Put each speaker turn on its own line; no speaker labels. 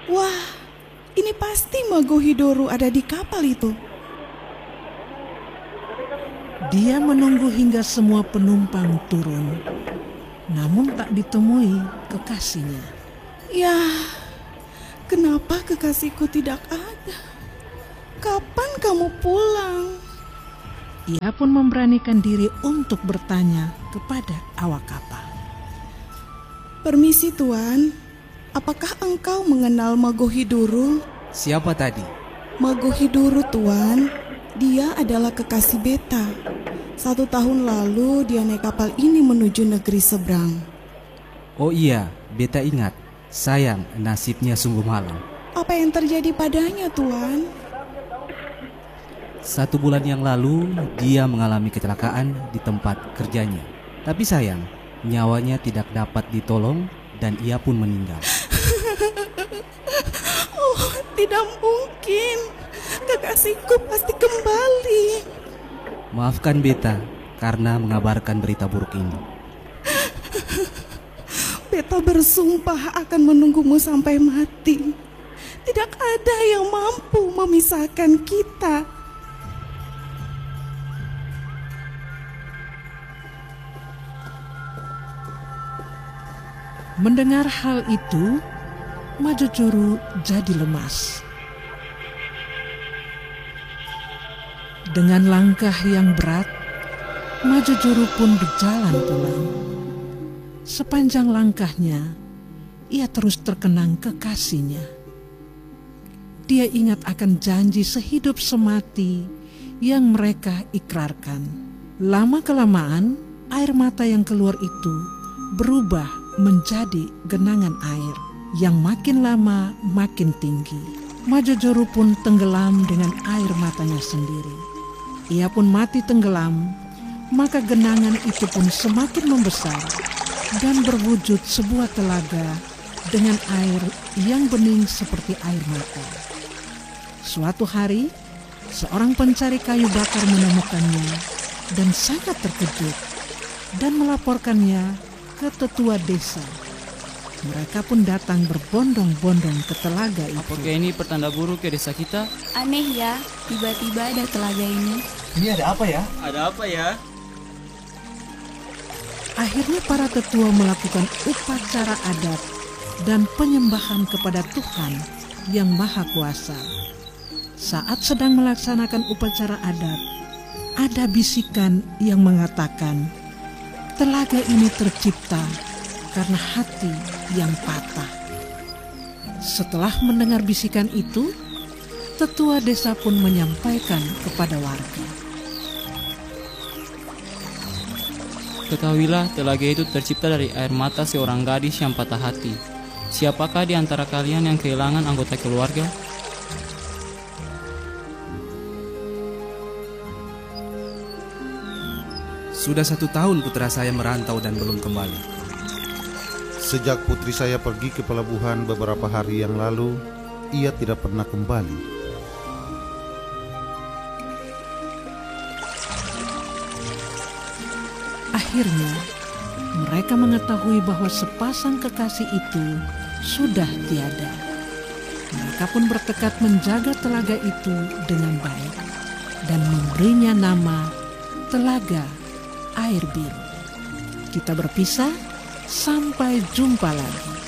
Wah, ini pasti Magohidoro ada di kapal itu.
Dia menunggu hingga semua penumpang turun, namun tak ditemui kekasihnya.
Ya, kenapa kekasihku tidak ada? Kapan kamu pulang?
Ia pun memberanikan diri untuk bertanya kepada awak kapal.
Permisi Tuan, apakah engkau mengenal Magohidoro?
Siapa tadi?
Magohidoro Tuan, dia adalah kekasih Beta. 1 tahun lalu dia naik kapal ini menuju negeri seberang.
Oh iya, Beta ingat. Sayang, nasibnya sungguh malang.
Apa yang terjadi padanya Tuan?
1 bulan yang lalu, dia mengalami kecelakaan di tempat kerjanya. Tapi sayang, nyawanya tidak dapat ditolong dan ia pun meninggal.
Oh, tidak mungkin. Kekasihku pasti kembali.
Maafkan Beta karena mengabarkan berita buruk ini.
Beta bersumpah akan menunggumu sampai mati. Tidak ada yang mampu memisahkan kita.
Mendengar hal itu, Majojoro jadi lemas. Dengan langkah yang berat, Majojoro pun berjalan pulang. Sepanjang langkahnya, ia terus terkenang kekasihnya. Dia ingat akan janji sehidup semati yang mereka ikrarkan. Lama-kelamaan, air mata yang keluar itu berubah menjadi genangan air yang makin lama makin tinggi. Majojoro pun tenggelam dengan air matanya sendiri. Ia pun mati tenggelam, maka genangan itu pun semakin membesar dan berwujud sebuah telaga dengan air yang bening seperti air mata. Suatu hari, seorang pencari kayu bakar menemukannya dan sangat terkejut dan melaporkannya ke tetua desa. Mereka pun datang berbondong-bondong ke telaga itu.
Apakah ini pertanda buruk ke desa kita?
Aneh ya, tiba-tiba ada telaga ini.
Ini ada apa ya?
Ada apa ya?
Akhirnya para tetua melakukan upacara adat dan penyembahan kepada Tuhan yang Maha Kuasa. Saat sedang melaksanakan upacara adat, ada bisikan yang mengatakan, telaga ini tercipta karena hati yang patah. Setelah mendengar bisikan itu, tetua desa pun menyampaikan kepada warga.
Ketahuilah, telaga itu tercipta dari air mata seorang gadis yang patah hati. Siapakah di antara kalian yang kehilangan anggota keluarga?
Sudah 1 tahun putra saya merantau dan belum kembali.
Sejak putri saya pergi ke pelabuhan beberapa hari yang lalu, ia tidak pernah kembali.
Akhirnya, mereka mengetahui bahwa sepasang kekasih itu sudah tiada. Mereka pun bertekad menjaga telaga itu dengan baik dan memberinya nama Telaga Air Biru. Kita berpisah, sampai jumpa lagi.